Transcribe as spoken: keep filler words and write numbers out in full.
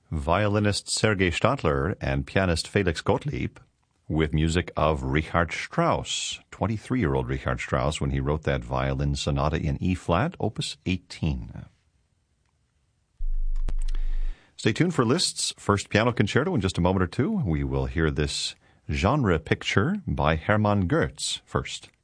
violinist Sergei Stadler and pianist Felix Gottlieb, with music of Richard Strauss, twenty-three-year-old Richard Strauss, when he wrote that violin sonata in E-flat, opus eighteen. Stay tuned for Liszt's first piano concerto in just a moment or two. We will hear this genre picture by Hermann Goetz first.